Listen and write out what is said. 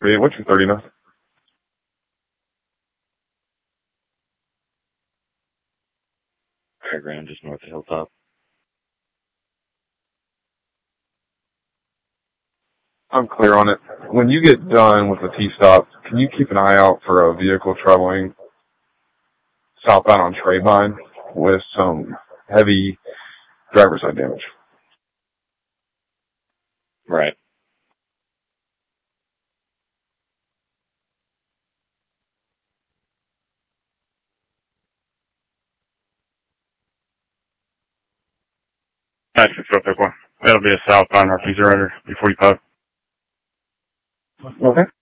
What's your 30 now? Fairground, just north of Hilltop. I'm clear on it. When you get done with the T-stop, can you keep an eye out for a vehicle traveling southbound on Trayvine with some heavy driver's side damage? Right. That's just real quick one. That'll be a southbound RP surrender, B45. Okay.